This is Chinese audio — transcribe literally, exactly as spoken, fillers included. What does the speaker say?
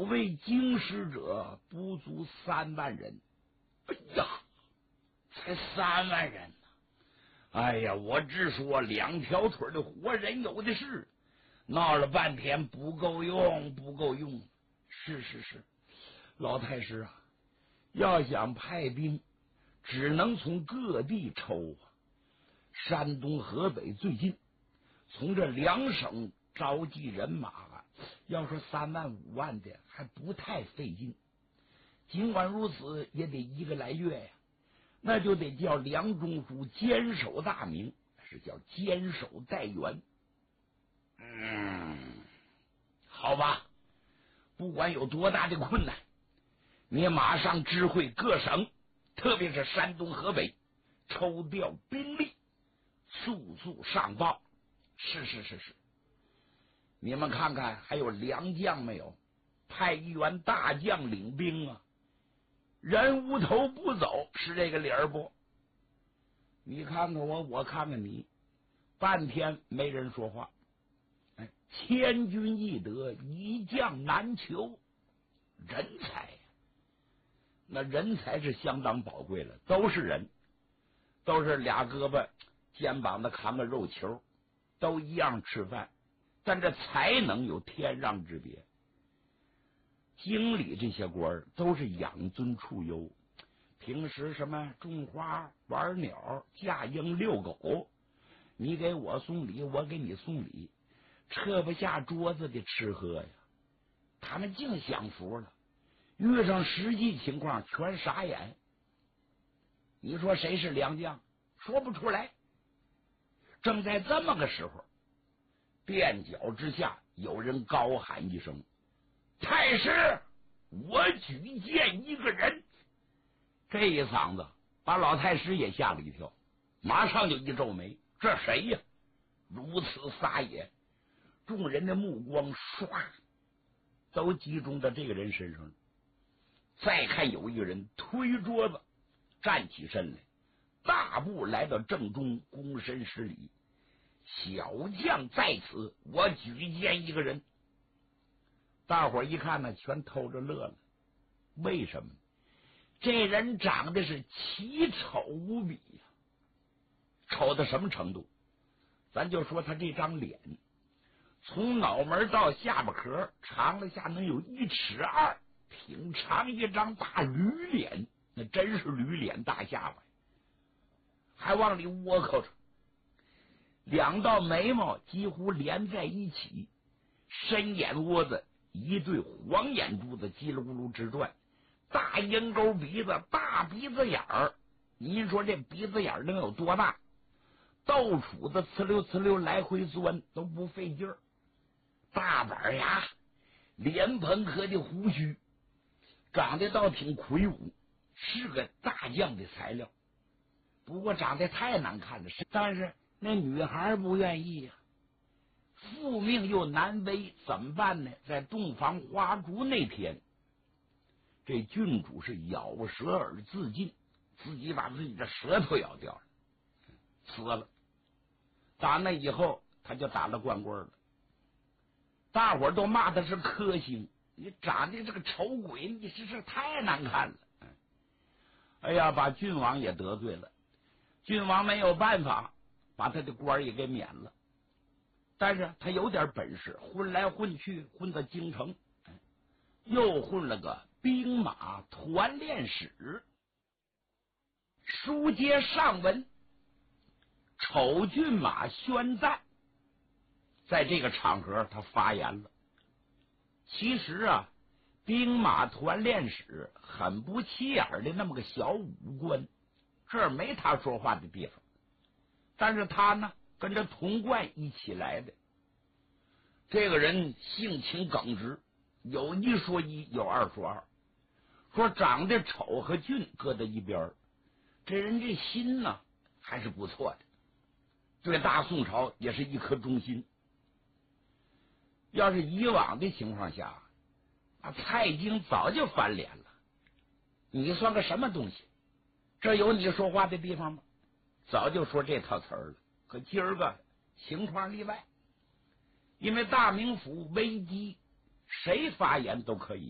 位经师者不足三万人。哎呀，才三万人呢！哎呀，我只说两条腿的活人有的是，闹了半天不够用，不够用。是是是，老太师啊，要想派兵，只能从各地抽啊。山东、河北最近，从这两省召集人马啊，要说三万五万的还不太费劲。尽管如此，也得一个来月呀。那就得叫梁中书坚守大名，是叫坚守待援。嗯，好吧，不管有多大的困难，你马上知会各省，特别是山东、河北，抽调兵力，速速上报。是是是是，你们看看还有良将没有？派一员大将领兵啊！人无头不走，是这个理儿不？你看看我，我看看你，半天没人说话。哎，千军易得，一将难求，人才呀！那人才是相当宝贵了，都是人，都是俩胳膊肩膀的扛个肉球，都一样吃饭，但这才能有天壤之别。经理这些官都是养尊处优，平时什么种花、玩鸟、驾鹰、遛狗，你给我送礼，我给你送礼，撤不下桌子的吃喝呀。他们净享福了，遇上实际情况全傻眼。你说谁是良将？说不出来。正在这么个时候，垫脚之下有人高喊一声：太师，我举荐一个人。这一嗓子把老太师也吓了一跳，马上就一皱眉，这谁呀？如此撒野，众人的目光唰都集中在这个人身上。再看有一个人推桌子站起身来，大步来到正中，躬身施礼：小将在此，我举荐一个人。大伙儿一看呢，全偷着乐了。为什么？这人长得是奇丑无比呀、啊，丑到什么程度？咱就说他这张脸，从脑门到下巴壳长了下能有一尺二，挺长一张大驴脸，那真是驴脸大下巴，还往里窝扣着。两道眉毛几乎连在一起，深眼窝子，一对黄眼珠子叽里咕噜直转，大鹰钩鼻子，大鼻子眼儿。您说这鼻子眼儿能有多大？豆杵子呲溜呲溜来回钻都不费劲儿。大板牙，脸盆壳的胡须，长得倒挺魁梧，是个大将的材料。不过长得太难看了，但是那女孩不愿意呀、啊。父命又难违，怎么办呢？在洞房花烛那天，这郡主是咬舌而自尽，自己把自己的舌头咬掉了，死了。打那以后，他就打了光棍了。大伙儿都骂他是柯星，你长得这个丑鬼，你这是太难看了。哎呀，把郡王也得罪了，郡王没有办法，把他的官也给免了。但是他有点本事，混来混去，混到京城，又混了个兵马团练使。书接上文，丑骏马宣赞，在这个场合他发言了。其实啊，兵马团练使很不起眼的那么个小武官，这儿没他说话的地方。但是他呢，跟着童贯一起来的。这个人性情耿直，有一说一，有二说二。说长得丑和俊搁在一边，这人这心呢还是不错的，对大宋朝也是一颗忠心。要是以往的情况下，那蔡京早就翻脸了。你算个什么东西？这有你说话的地方吗？早就说这套词儿了。可今儿个情况例外，因为大名府危机，谁发言都可以。